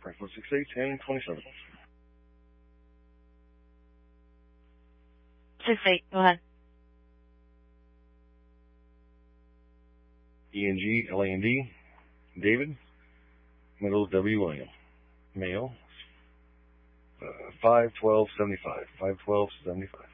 Frankfurt 68, 1027. 68, go ahead. ENG, LAND, David, middle W. William, male, 51275, 51275.